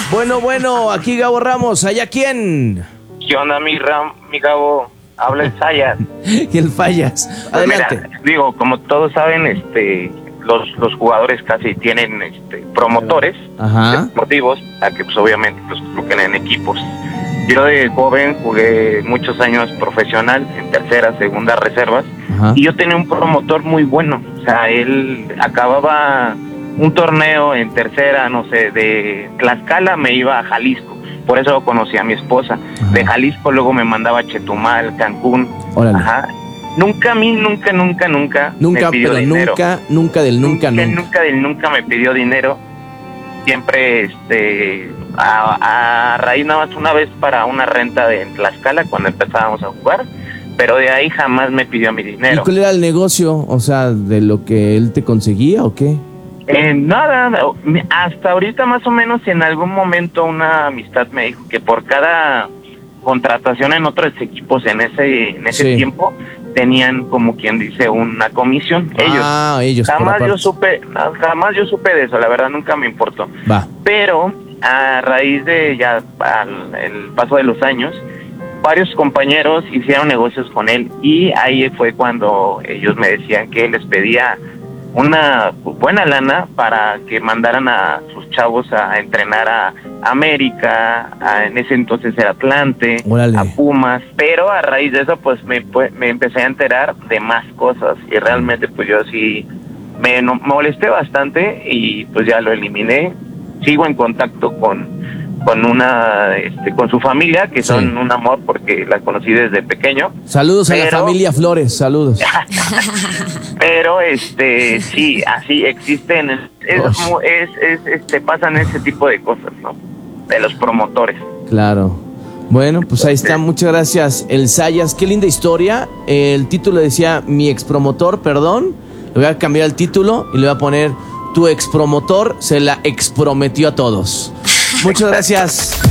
Bueno, aquí Gabo Ramos, ¿allá quién? ¿Qué onda, mi Gabo? Habla el Sayas. Y el Fallas. Adelante. Mira, digo, como todos saben, los jugadores casi tienen promotores deportivos, a que pues obviamente los colocan en equipos. Yo de joven jugué muchos años profesional, en tercera, segunda, reservas, y yo tenía un promotor muy bueno. O sea, él acababa un torneo en tercera, no sé, de Tlaxcala me iba a Jalisco. Por eso conocí a mi esposa. De Jalisco luego me mandaba a Chetumal, Cancún. Órale. Nunca me pidió dinero. Nunca me pidió dinero. Siempre, a raíz nada más una vez para una renta de Tlaxcala cuando empezábamos a jugar, pero de ahí jamás me pidió mi dinero. ¿Y cuál era el negocio? O sea, ¿de lo que él te conseguía o qué? Nada, hasta ahorita más o menos en algún momento una amistad me dijo que por cada contratación en otros equipos en ese tiempo tenían, como quien dice, una comisión. Ellos. Jamás yo supe de eso, la verdad nunca me importó. Pero a raíz de el paso de los años, varios compañeros hicieron negocios con él y ahí fue cuando ellos me decían que les pedía una buena lana para que mandaran a sus chavos a entrenar a América, en ese entonces era Atlante, a Pumas, pero a raíz de eso pues me empecé a enterar de más cosas y realmente pues yo sí me molesté bastante y pues ya lo eliminé. Sigo en contacto con su familia, que son un amor porque la conocí desde pequeño. Saludos a la familia Flores, saludos. Pero sí, así existen, pasan ese tipo de cosas, ¿no? De los promotores. Claro. Bueno, pues ahí está, muchas gracias, el Sayas. Qué linda historia. El título decía mi expromotor, perdón. Le voy a cambiar el título y le voy a poner tu expromotor se la exprometió a todos. Muchas gracias.